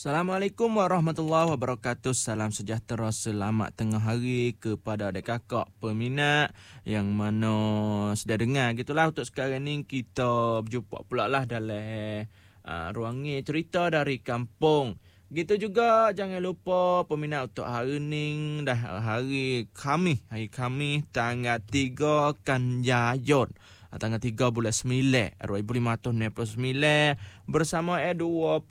Assalamualaikum warahmatullahi wabarakatuh. Salam sejahtera, selamat tengah hari kepada adik kakak peminat yang mana sudah dengar gitulah. Untuk sekarang ni kita berjumpa pula lah dalam ruangan cerita dari kampung. Gitu juga jangan lupa peminat untuk hari ni dah hari Khamis tanggal 3 Kanjayun. Tanggal 3 bulan 9 2059 bersama 20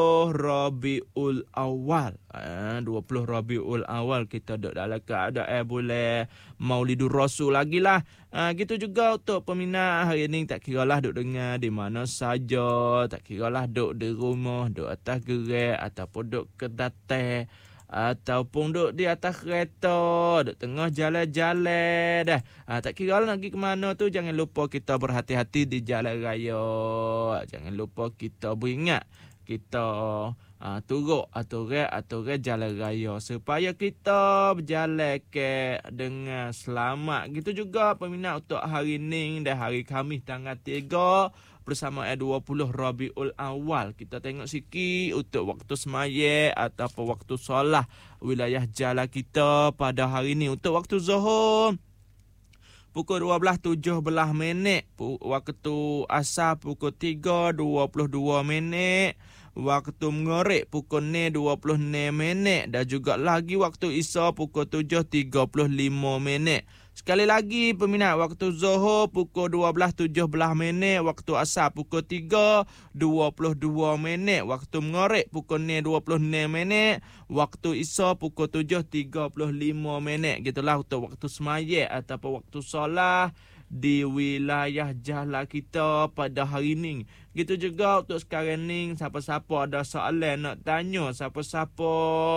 Rabiul Awal. 20 Rabiul Awal kita duduk dalam keadaan bulan Maulidur Rasul lagi lah. Gitu juga untuk peminat hari ni, tak kira lah duduk dengar di mana saja, tak kira lah duduk di rumah, duduk atas gerak ataupun duduk ke datai, ataupun duduk di atas kereta, duduk tengah jalan-jalan dah. Tak kira lah nak pergi ke mana tu, jangan lupa kita berhati-hati di jalan raya. Jangan lupa kita beringat kita turut aturan jalan raya supaya kita berjalan ke dengan selamat. Gitu juga peminat untuk hari ni dan hari Khamis tanggal 3 bersama 20 Rabiul Awal. Kita tengok sikit untuk waktu semaya ataupun waktu solat wilayah jalan kita pada hari ni. Untuk waktu Zuhur pukul 12.17 minit, waktu asar pukul 3.22 minit, waktu maghrib pukul 6.26 minit dan juga lagi waktu isya pukul 7.35 minit. Sekali lagi peminat, waktu Zuhur pukul 12.17 minit, waktu asar pukul 3.22 minit, waktu maghrib pukul 6.26 minit, waktu isya pukul 7.35 minit. Gitulah untuk waktu semaya ataupun waktu solat di wilayah jalan kita pada hari ni. Gitu juga untuk sekarang ni, siapa-siapa ada soalan nak tanya, siapa-siapa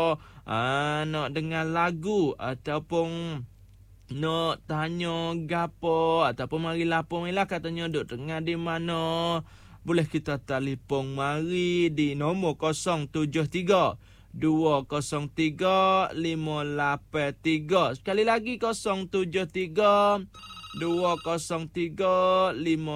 nak dengar lagu ataupun nak tanya gapo ataupun mari lapor lah katanya duk dengar di mana, boleh kita telefon mari di nombor 073 203 583. Sekali lagi 073 203 583.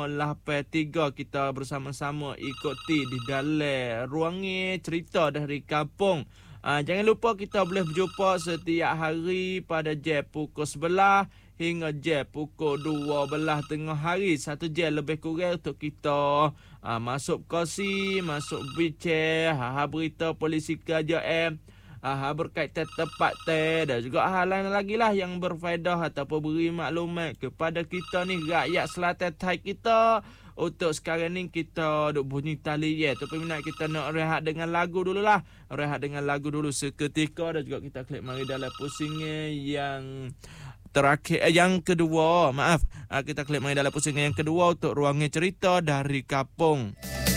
Kita bersama-sama ikuti di dalam ruangan cerita dari kampung. Jangan lupa kita boleh berjumpa setiap hari pada jam pukul 11 hingga jam pukul 12 tengah hari. 1 jam lebih kurang untuk kita masuk kongsi, masuk bincang, berita polisi kerajaan, berkaitan tempat dan juga hal lain lagi lah yang berfaedah ataupun beri maklumat kepada kita ni rakyat selatan Thai kita. Untuk sekarang ni kita duk bunyi tali tu peminat, kita nak rehat dengan lagu dulu lah. Rehat dengan lagu dulu seketika dan juga kita klik mari dalam pusingan yang terakhir, yang kedua. Kita klik mari dalam pusingan yang kedua untuk ruangan cerita dari kampung.